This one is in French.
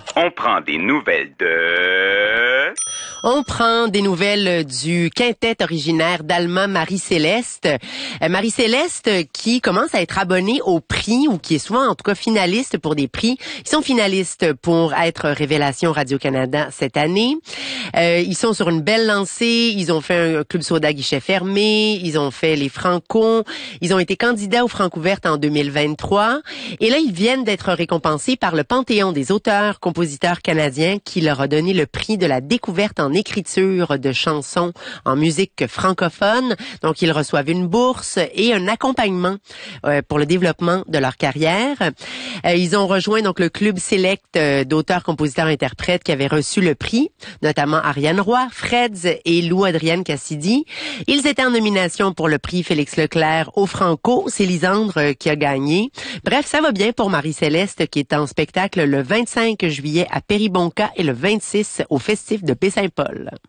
On prend des nouvelles de... On prend des nouvelles du quintet originaire d'Alma Marie-Céleste. Marie-Céleste qui commence à être abonnée au prix, ou qui est souvent en tout cas finaliste pour des prix. Ils sont finalistes pour être Révélation Radio-Canada cette année. Ils sont sur une belle lancée. Ils ont fait un club soda guichet fermé. Ils ont fait les Franco. Ils ont été candidats aux Francouvertes en 2023. Et là, ils viennent d'être récompensés par le Panthéon des auteurs, compositeurs canadiens qui leur a donné le prix de la découverte en écriture de chansons en musique francophone. Donc, ils reçoivent une bourse et un accompagnement pour le développement de leur carrière. Ils ont rejoint donc le club select d'auteurs, compositeurs, interprètes qui avaient reçu le prix, notamment Ariane Roy, Freds et Lou-Adrienne Cassidy. Ils étaient en nomination pour le prix Félix Leclerc au Franco. C'est Lisandre qui a gagné. Bref, ça va bien pour Marie-Céleste qui est en spectacle le 25 juillet à Péribonka et le 26 au Festif de Baie-Saint-Paul.